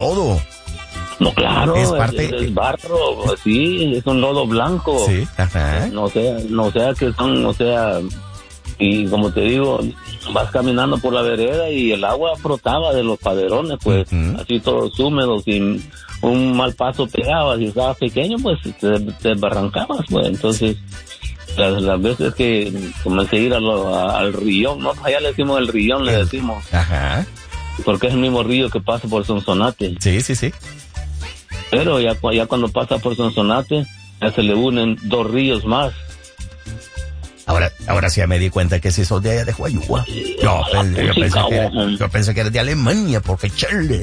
lodo. No, claro, es parte es barro, sí, es un lodo blanco. Sí, ajá. No sea que son, y como te digo, vas caminando por la vereda y el agua frotaba de los paderones, pues, así todos húmedos, y un mal paso pegaba, si estabas pequeño, pues te barrancabas, pues. Entonces las veces que comencé a ir al río, ¿no? Allá le decimos el río, le decimos. Ajá. Porque es el mismo río que pasa por Sonsonate. Sí. Pero ya cuando pasa por Sonsonate, ya se le unen 2 ríos más. Ahora sí ya me di cuenta que si sos de allá de Huayúa. Yo pensé que eres de Alemania, porque chale.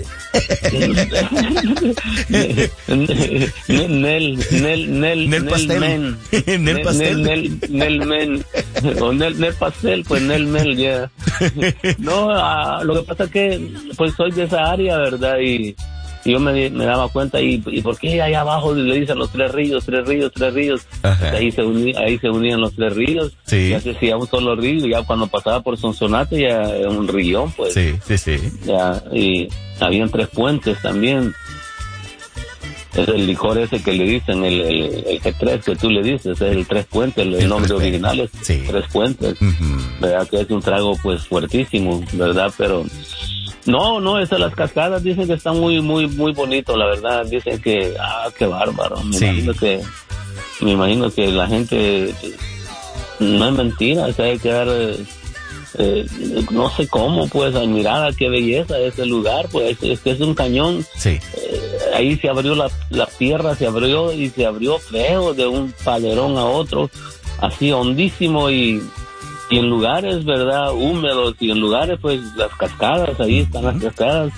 Nel pastel. Nel pastel. Nel pastel, pues Nel, ya. No, lo que pasa es que pues soy de esa área, ¿verdad? Y yo me daba cuenta, y por qué allá abajo le dicen los 3 ríos. Ahí se unían los 3 ríos. Sí. Ya se hacía un solo río, ya cuando pasaba por Sonsonate ya era un río, pues. Sí. Ya, y habían 3 puentes también. Es el licor ese que le dicen, el G3 que tú le dices, es el 3 puentes, el nombre original es 3 puentes. ¿Verdad? Que es un trago pues fuertísimo, ¿verdad? Pero no, esas las cascadas dicen que están muy bonito, la verdad. Dicen que, qué bárbaro. Me imagino que la gente, no es mentira, se debe quedar, no sé cómo, pues, admirada, qué belleza ese lugar, pues, es que es un cañón. Sí. Ahí se abrió la tierra, se abrió feo de un palerón a otro, así hondísimo, y en lugares, ¿verdad?, húmedos, y en lugares, pues, las cascadas, ahí están las cascadas,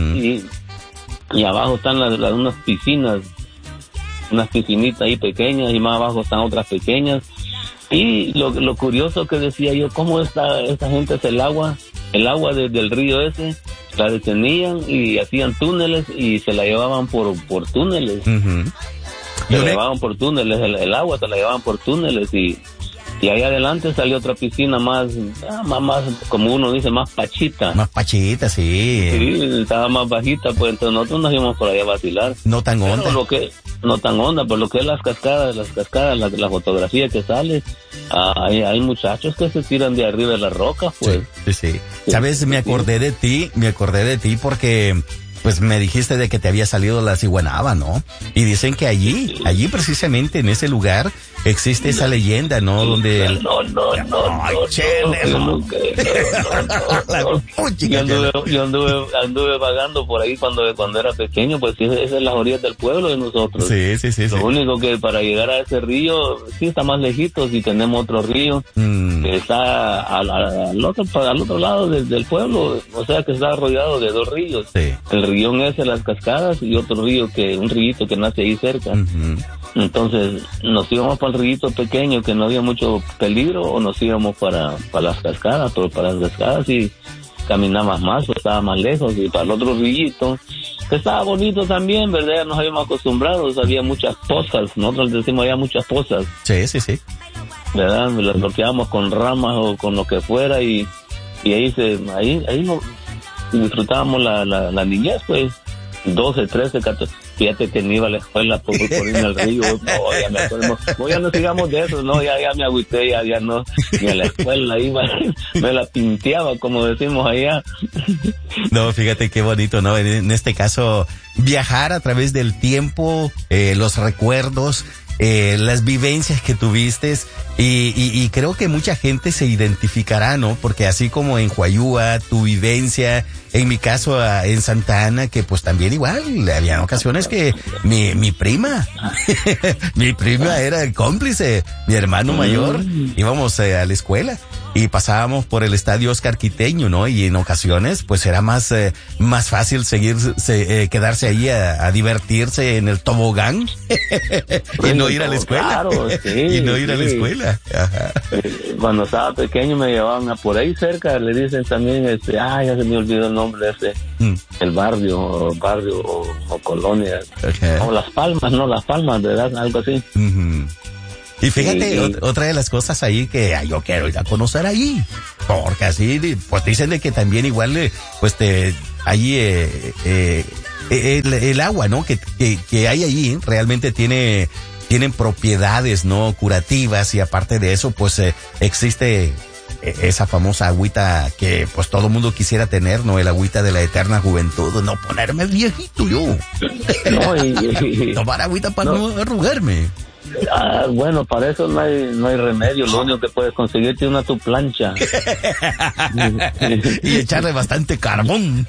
y abajo están unas piscinas, unas piscinitas ahí pequeñas, y más abajo están otras pequeñas. Y lo curioso que decía yo, cómo esta gente es el agua del río ese, la detenían y hacían túneles y se la llevaban por túneles. Se la llevaban por túneles, el agua se la llevaban por túneles, y ahí adelante salió otra piscina más, como uno dice, más pachita. Más pachita, sí. Sí, estaba más bajita, pues entonces nosotros nos íbamos por allá a vacilar. No tan honda. No tan honda, por lo que es las cascadas, la fotografía que sale, hay muchachos que se tiran de arriba de las rocas, pues. Sí. ¿Sabes? Me acordé de ti porque pues me dijiste de que te había salido la ciguanaba, ¿no? Y dicen que allí precisamente en ese lugar existe esa leyenda, ¿no? Donde Ay, Yo anduve vagando por ahí cuando era pequeño, pues esa es la orilla del pueblo de nosotros. Sí. Lo único que para llegar a ese río, sí está más lejitos, y tenemos otro río que está al otro lado del pueblo, o sea que está rodeado de 2 ríos. Sí. El río ese, las cascadas, y otro río un rillito que nace ahí cerca. Entonces nos íbamos para el rillito pequeño que no había mucho peligro, o nos íbamos para las cascadas, pero para las cascadas sí caminaba más, o estaba más lejos, y para el otro rillito que estaba bonito también, ¿verdad? Ya nos habíamos acostumbrado, había muchas pozas, nosotros decimos había muchas pozas. Sí. ¿Verdad? Las bloqueábamos con ramas o con lo que fuera, y ahí no disfrutábamos la niñez, pues, 12, 13, 14, fíjate que me iba a la escuela por irme al río, ya me acuerdo, ya no sigamos de eso, ya me agüité, ya no, ni a la escuela iba, me la pinteaba, como decimos allá. No, fíjate qué bonito, ¿no? En este caso, viajar a través del tiempo, los recuerdos, las vivencias que tuviste, y creo que mucha gente se identificará, ¿no? Porque así como en Huayúa, tu vivencia, en mi caso en Santa Ana, que pues también igual, había ocasiones que mi prima era el cómplice, mi hermano mayor, íbamos a la escuela y pasábamos por el estadio Oscar Quiteño, ¿no? Y en ocasiones pues era más fácil quedarse ahí a divertirse en el tobogán y no ir a la escuela. Claro, sí, y no ir a la escuela. Ajá. Cuando estaba pequeño me llevaban a por ahí cerca, le dicen también, ya se me olvidó el nombre el barrio o colonia, o Las Palmas, ¿verdad? Algo así. Y fíjate, otra de las cosas ahí que yo quiero ir a conocer ahí, porque así, pues dicen de que también igual, pues allí el agua, ¿no? Que hay allí realmente tienen propiedades, ¿no? Curativas, y aparte de eso, pues existe esa famosa agüita que pues todo mundo quisiera tener, ¿no? El agüita de la eterna juventud, no ponerme viejito yo. No, tomar agüita para no arrugarme. Bueno, para eso no hay remedio. Lo único que puedes conseguirte es tu plancha. Y echarle bastante carbón.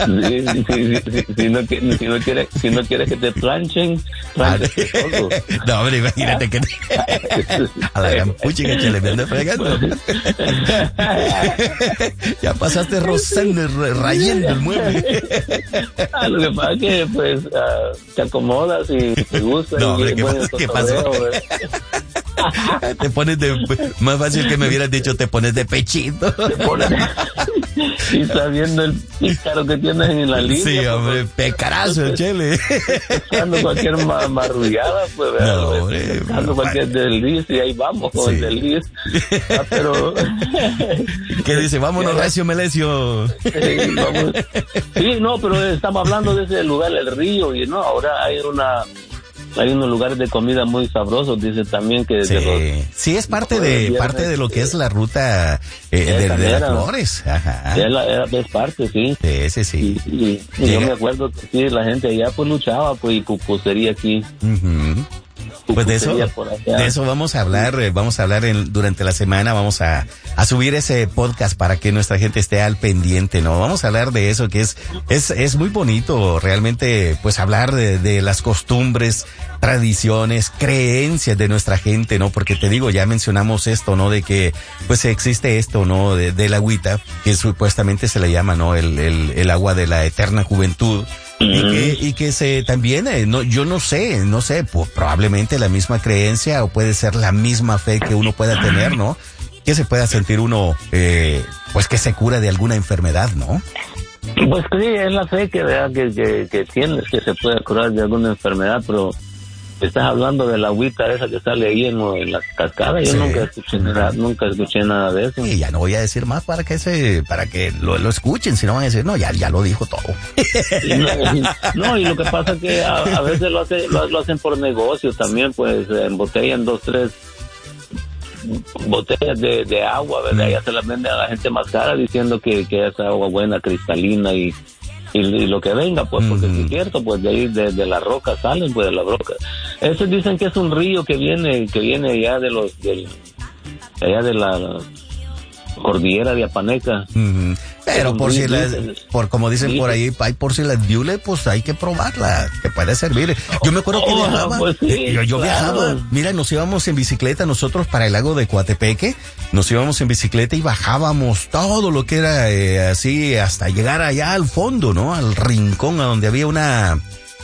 Si no quieres que te planchen todo. No, hombre, imagínate que a la gran puchica que le anda fregando. Ya pasaste rozando, rayando el mueble. Lo que pasa es que pues te acomodas y te gusta. No, hombre, ¿qué pasó? Te pones más fácil que me hubieras dicho, te pones de pechito. Y sabiendo el pícaro que tienes en la línea. Sí, hombre, pecarazo, chele. Echando cualquier marrullada, pues, no, echando cualquier desliz, y ahí vamos con el desliz. Pero ¿qué dice? Vámonos, Recio Melesio. Vamos. Sí, no, pero estamos hablando de ese lugar, el río, y no, ahora hay unos lugares de comida muy sabrosos, dice también que sí, es parte de lo que es la ruta de las flores. Ajá. Es parte, sí. Sí. Y yo me acuerdo que sí, la gente allá pues luchaba, pues, y pupusería aquí. Uh-huh. Pues de eso vamos a hablar durante la semana, vamos a subir ese podcast para que nuestra gente esté al pendiente, ¿no? Vamos a hablar de eso, que es muy bonito realmente, pues hablar de las costumbres, tradiciones, creencias de nuestra gente, ¿no? Porque te digo, ya mencionamos esto, ¿no? De que pues existe esto, ¿no? De la agüita, que supuestamente se le llama, ¿no? El agua de la eterna juventud. Y que se también, yo no sé, pues probablemente la misma creencia, o puede ser la misma fe que uno pueda tener, ¿no? Que se pueda sentir uno, pues que se cura de alguna enfermedad, ¿no? Pues sí, es la fe que tienes, que se puede curar de alguna enfermedad, pero estás hablando de la agüita esa que sale ahí en la cascada. Yo nunca escuché nada de eso. Y ya no voy a decir más para que lo escuchen, si no van a decir, no, ya lo dijo todo. No, y lo que pasa es que a veces lo hacen por negocio también, pues embotellan 2, 3 botellas de agua, ¿verdad? Ya se las venden a la gente más cara diciendo que es agua buena, cristalina y lo que venga, pues, porque es cierto, pues de ahí de la roca salen, pues de la roca. Esos dicen que es un río que viene allá allá de la cordillera de Apaneca. Uh-huh. Pero como dicen por ahí, por si las diule, pues hay que probarla, que puede servir. Yo me acuerdo que viajaba, pues sí, yo viajaba, mira, nos íbamos en bicicleta nosotros para el lago de Coatepeque, nos íbamos en bicicleta y bajábamos todo lo que era así hasta llegar allá al fondo, ¿no? Al rincón, a donde había una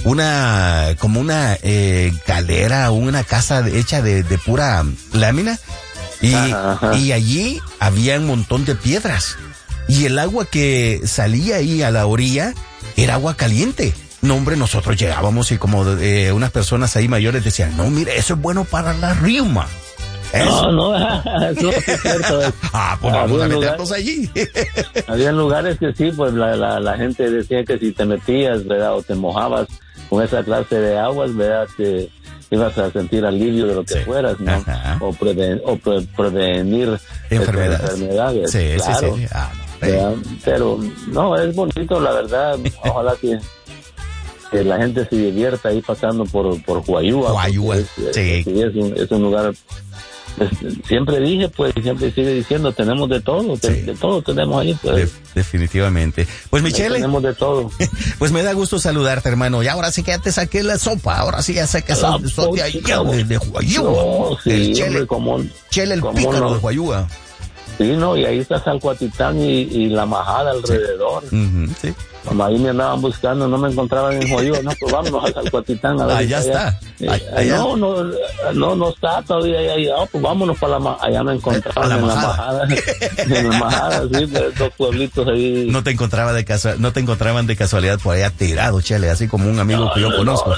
galera, una casa hecha de pura lámina. Y allí había un montón de piedras. Y el agua que salía ahí a la orilla era agua caliente. No, hombre, nosotros llegábamos y como unas personas ahí mayores decían, no, mire, eso es bueno para la riuma. No, eso es cierto. Pues vamos a meternos allí. Había lugares que sí, pues la gente decía que si te metías, ¿verdad? O te mojabas con esa clase de aguas, ¿verdad? Te ibas a sentir alivio de lo que fueras, ¿no? Ajá. O prevenir enfermedades. Sí, claro. Sí. Pero no, es bonito, la verdad. Ojalá que la gente se divierta ahí pasando por Huayúa. Sí. Es un lugar. Siempre dije, pues, y siempre sigue diciendo, tenemos de todo, de todo tenemos ahí, pues. Definitivamente. Pues, Michele. Tenemos de todo. Pues me da gusto saludarte, hermano. Y ahora sí que ya te saqué la sopa. Ahora sí ya sé que sos de allá, de Huayúa. No, sí, Chele, Chele el pícaro de Huayúa. Sí, no, y ahí está Salcuatitán y la majada alrededor. Sí. Como ahí me andaban buscando, no me encontraban en Huayúa, no, pues vámonos a Salcuatitán a ver. Allá está. Allá. No está todavía allá. Pues vámonos para allá me encontraban en la majada. En la majada, sí, dos pueblitos ahí. No te encontraban de casualidad por allá tirado, Chele, así como un amigo que yo conozco.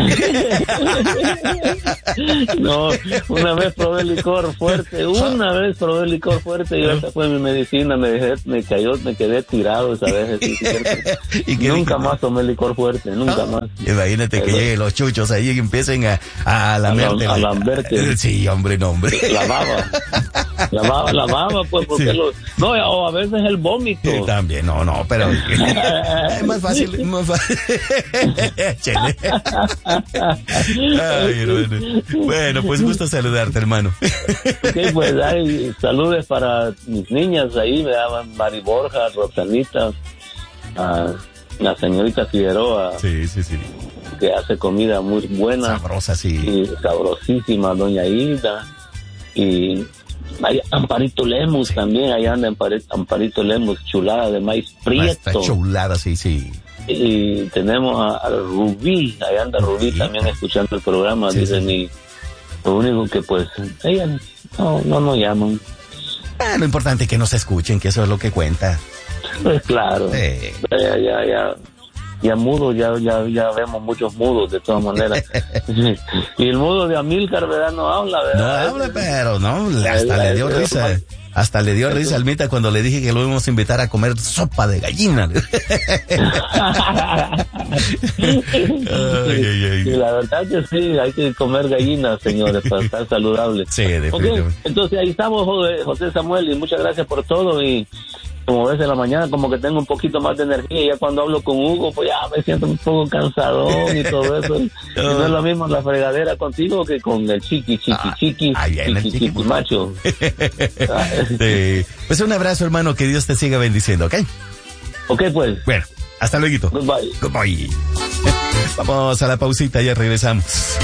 No, una vez probé licor fuerte y esa fue mi medicina, me quedé tirado esa vez. ¿Y qué nunca dijo? más tomé licor fuerte, nunca más. Imagínate que lleguen los chuchos ahí y empiecen a lamerte. A lamberte. Sí, hombre, no, hombre. La baba, pues, porque Sí. no, o a veces el vómito. Sí, también, no, pero es más fácil, Chele. Ay, hermano. Bueno, pues gusto saludarte, hermano. Ok, pues hay saludos para mis niñas ahí, me daban Mari Borja, Rosanita, la señorita Figueroa, Sí. que hace comida muy buena. Sabrosa, sí. Y sabrosísima, doña Hilda. Y hay Amparito Lemus también, ahí anda Amparito Lemus, chulada de maíz Está prieto. chulada, sí. Y tenemos a Rubí, ahí anda Rubí también escuchando el programa, Sí, dicen, sí. y lo único que pues, ella no nos llaman. Lo importante es que nos escuchen, que eso es lo que cuenta. Pues claro, Sí. ya mudos, ya vemos muchos mudos de todas maneras. Y el mudo de Amílcar, ¿verdad? No habla, No ¿verdad? habla, pero no, hasta le dio risa. Hasta le dio risa al Mita cuando le dije que lo íbamos a invitar a comer sopa de gallina. Ay. Y la verdad que sí, hay que comer gallinas, señores, para estar saludables. Sí, definitivamente. Ok, entonces ahí estamos, José Samuel, y muchas gracias por todo. Y como ves en la mañana, como que tengo un poquito más de energía. Y ya cuando hablo con Hugo, pues ya me siento un poco cansadón y todo eso. Y no es lo mismo la fregadera contigo que con el chiqui, ahí viene el chiqui. macho. Sí. Pues un abrazo, hermano, que Dios te siga bendiciendo, ¿ok? Ok, pues. Bueno, hasta luego. Goodbye. Goodbye. Vamos a la pausita, ya regresamos.